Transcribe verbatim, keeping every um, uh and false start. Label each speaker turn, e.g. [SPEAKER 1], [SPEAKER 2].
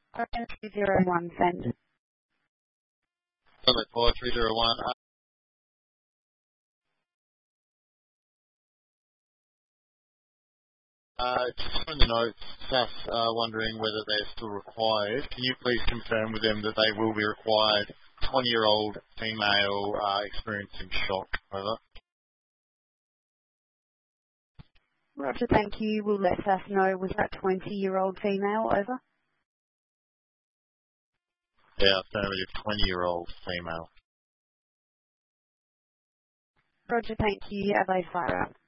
[SPEAKER 1] three zero one, send.
[SPEAKER 2] Summit four three zero one. Uh, just from the notes, South uh, wondering whether they're still required. Can you please confirm with them that they will be required? twenty-year-old female uh, experiencing shock. Over.
[SPEAKER 1] Roger, thank you. We'll let us know. Was that twenty-year-old female? Over.
[SPEAKER 2] Yeah, affirmative, twenty-year-old female.
[SPEAKER 1] Roger, thank you. Have a fire out.